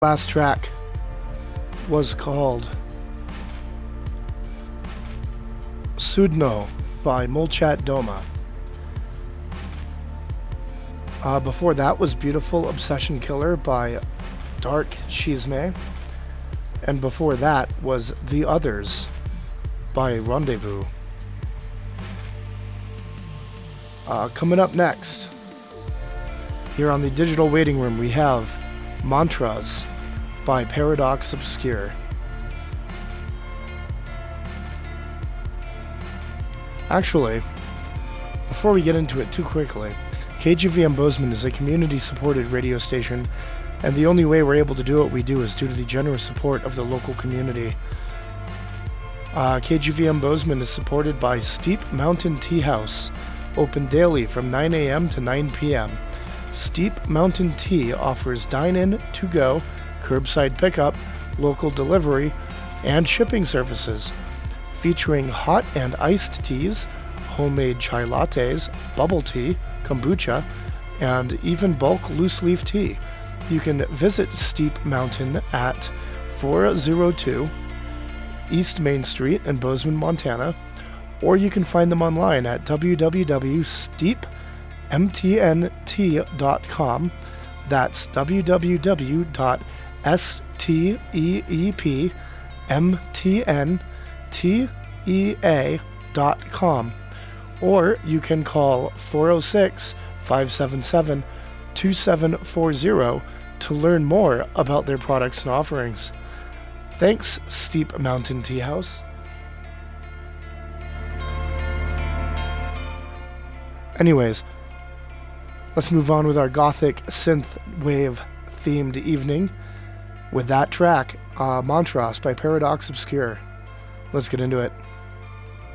Last track was called Sudno by Molchat Doma. Before that was Beautiful Obsession Killer by Dark Shizme. And before that was The Others by Rendezvous. Coming up next, here on the Digital Waiting Room, we have Mantras by Paradox Obscure. Actually, before we get into it too quickly, KGVM Bozeman is a community-supported radio station, and the only way we're able to do what we do is due to the generous support of the local community. KGVM Bozeman is supported by Steep Mountain Tea House, open daily from 9 a.m. to 9 p.m. Steep Mountain Tea offers dine-in, to-go, curbside pickup, local delivery, and shipping services, featuring hot and iced teas, homemade chai lattes, bubble tea, kombucha, and even bulk loose-leaf tea. You can visit Steep Mountain at 402 East Main Street in Bozeman, Montana, or you can find them online at www.steepmtnt.com. That's www.steepmtntea.com. Or you can call 406-577-2740 to learn more about their products and offerings. Thanks, Steep Mountain Tea House. Anyways, let's move on with our gothic synth wave themed evening with that track, Mantras by Paradox Obscure. Let's get into it.